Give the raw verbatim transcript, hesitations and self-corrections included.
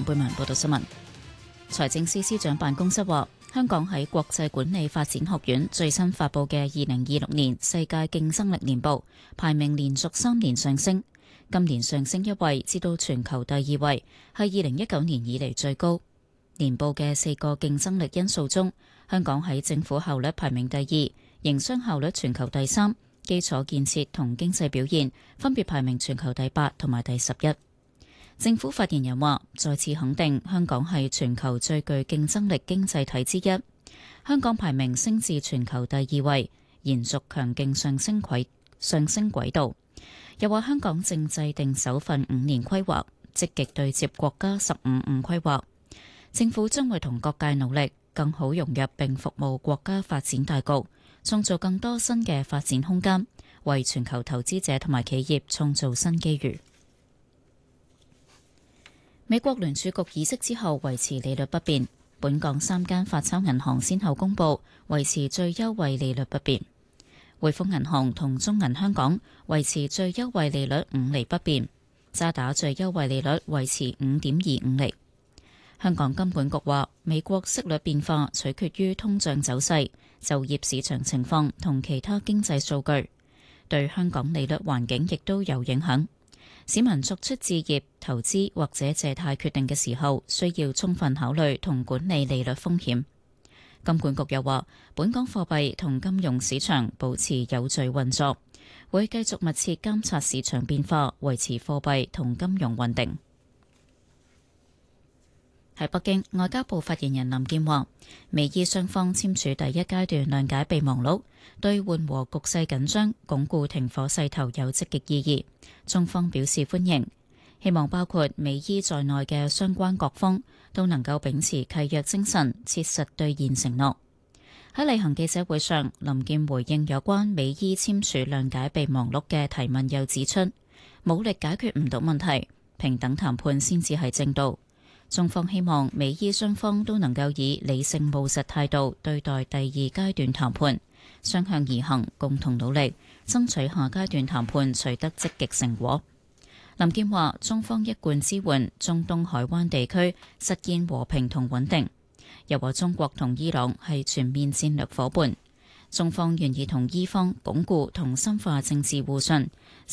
黃貝文報道新聞。財政司司長辦公室話，香港喺國際管理發展學院最新發佈嘅二零二六年世界競爭力年報，排名連續三年上升，今年上升一位，至到全球第二位，係二零一九年以嚟最高。年報嘅四個競爭力因素中，香港喺政府效率排名第二，營商效率全球第三，基礎建設同經濟表現分別排名全球第八同埋第十一。政府發言人話，再次肯定香港係全球最具競爭力經濟體之一，香港排名升至全球第二位，延續強勁上升軌上升軌道。又話香港正制定首份五年規劃，積極對接國家十五五規劃。政府將會同各界努力，更好融入並服務國家發展大局，創造更多新嘅發展空間，為全球投資者同埋企業創造新機遇。美國聯儲局議息之後維持利率不變，本港三間發鈔銀行先後公佈維持最優惠利率不變。匯豐銀行同中銀香港維持最優惠利率五厘不變，渣打最優惠利率維持五點二五厘。香港金管局話，美國息率變化取決於通脹走勢、就業市場情況同其他經濟數據，對香港利率環境亦都有影響。市民作出置業、投資或者借貸決定嘅時候，需要充分考慮同管理利率風險。金管局又話，本港貨幣同金融市場保持有序運作，會繼續密切監察市場變化，維持貨幣同金融穩定。喺北京，外交部發言人林健話，美伊雙方簽署第一階段諒解備忘錄，對緩和局勢緊張、鞏固停火勢頭有積極意義，中方表示歡迎，希望包括美伊在內嘅相關各方都能夠秉持契約精神，切實兌現承諾。喺例行記者會上，林健回應有關美伊簽署諒解備忘錄嘅提問，又指出，武力解決唔到問題，平等談判先至係正道。中方希望美伊雙方都能夠以理性務實態度對待第二階段談判，雙向而行，共同努力，爭取下階段談判取得積極成果。林健話，中方一貫支援中東海灣地區實現和平同穩定，又話中國同伊朗係全面戰略夥伴，中方願意同伊方鞏固同深化政治互信，